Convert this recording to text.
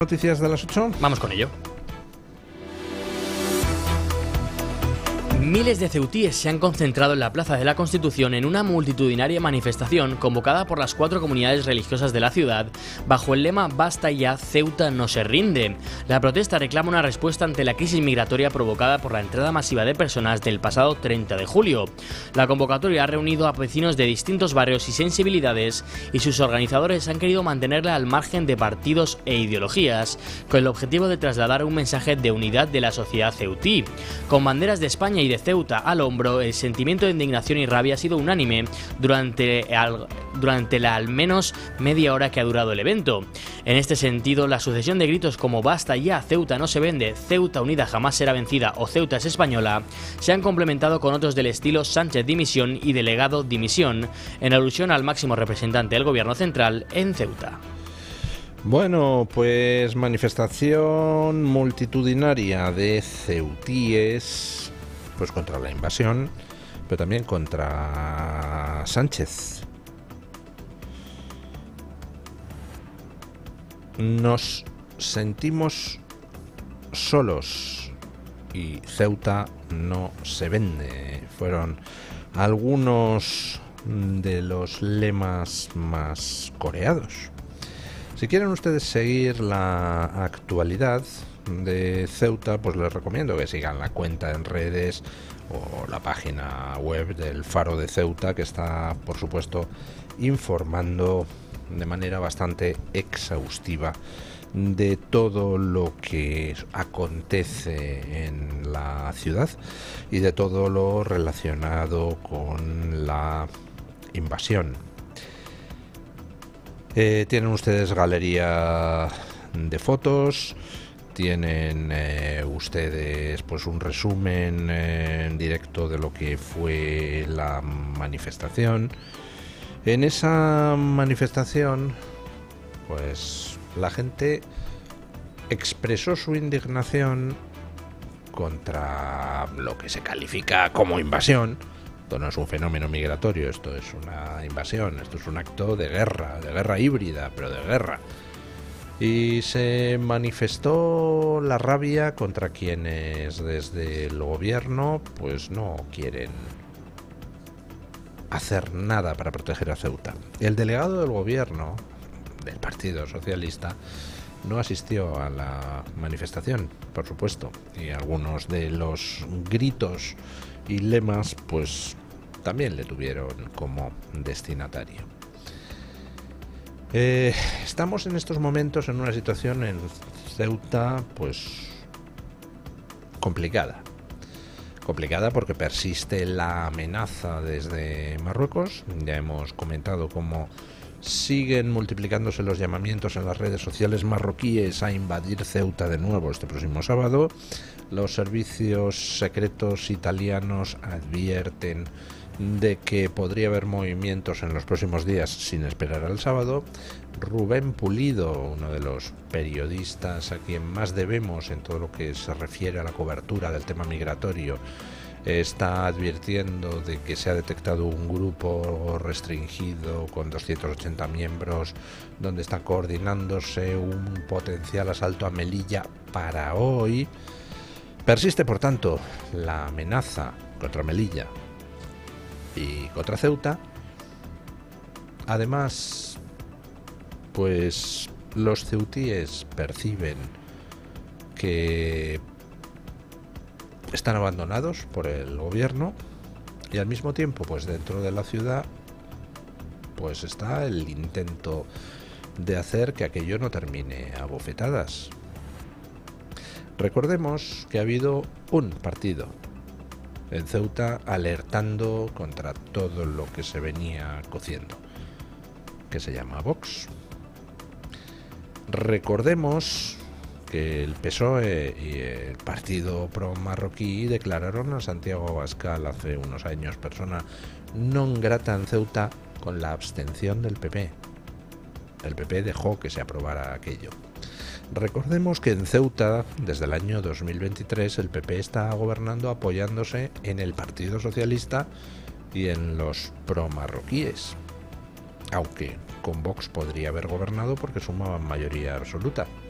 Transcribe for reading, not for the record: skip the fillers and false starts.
Noticias de las 8. Vamos con ello. Miles de ceutíes se han concentrado en la Plaza de la Constitución en una multitudinaria manifestación convocada por las 4 comunidades religiosas de la ciudad bajo el lema "Basta ya, Ceuta no se rinde". La protesta reclama una respuesta ante la crisis migratoria provocada por la entrada masiva de personas del pasado 30 de julio. La convocatoria ha reunido a vecinos de distintos barrios y sensibilidades, y sus organizadores han querido mantenerla al margen de partidos e ideologías, con el objetivo de trasladar un mensaje de unidad de la sociedad ceutí. Con banderas de España y de Ceuta al hombro, el sentimiento de indignación y rabia ha sido unánime durante la al menos media hora que ha durado el evento. En este sentido, la sucesión de gritos como "Basta ya, Ceuta no se vende", "Ceuta unida jamás será vencida" o "Ceuta es española" se han complementado con otros del estilo "Sánchez dimisión" y "Delegado dimisión", en alusión al máximo representante del gobierno central en Ceuta. Bueno, pues manifestación multitudinaria de ceutíes, pues contra la invasión, pero también contra Sánchez. Nos sentimos solos y Ceuta no se vende. Fueron algunos de los lemas más coreados. Si quieren ustedes seguir la actualidad de Ceuta, pues les recomiendo que sigan la cuenta en redes o la página web del Faro de Ceuta, que está, por supuesto, informando de manera bastante exhaustiva de todo lo que acontece en la ciudad y de todo lo relacionado con la invasión. Tienen ustedes galería de fotos, tienen ustedes pues un resumen en directo de lo que fue la manifestación. En esa manifestación, pues la gente expresó su indignación contra lo que se califica como invasión. Esto no es un fenómeno migratorio, esto es una invasión, esto es un acto de guerra híbrida, pero de guerra. Y se manifestó la rabia contra quienes desde el gobierno pues no quieren hacer nada para proteger a Ceuta. El delegado del gobierno del Partido Socialista no asistió a la manifestación, por supuesto, y algunos de los gritos y lemas pues también le tuvieron como destinatario. Estamos en estos momentos en una situación en Ceuta pues complicada porque persiste la amenaza desde Marruecos. Ya hemos comentado cómo siguen multiplicándose los llamamientos en las redes sociales marroquíes a invadir Ceuta de nuevo este próximo sábado. Los servicios secretos italianos advierten de que podría haber movimientos en los próximos días sin esperar al sábado. Rubén Pulido, uno de los periodistas a quien más debemos en todo lo que se refiere a la cobertura del tema migratorio, está advirtiendo de que se ha detectado un grupo restringido con 280 miembros donde está coordinándose un potencial asalto a Melilla para hoy. Persiste, por tanto, la amenaza contra Melilla y contra Ceuta. Además, pues los ceutíes perciben que están abandonados por el gobierno y al mismo tiempo pues dentro de la ciudad pues está el intento de hacer que aquello no termine a bofetadas. Recordemos que ha habido un partido en Ceuta alertando contra todo lo que se venía cociendo, que se llama Vox. Recordemos que el PSOE y el partido pro-marroquí declararon a Santiago Abascal hace unos años persona non grata en Ceuta con la abstención del PP. El PP dejó que se aprobara aquello. Recordemos que en Ceuta, desde el año 2023, el PP está gobernando apoyándose en el Partido Socialista y en los pro-marroquíes, aunque con Vox podría haber gobernado porque sumaban mayoría absoluta.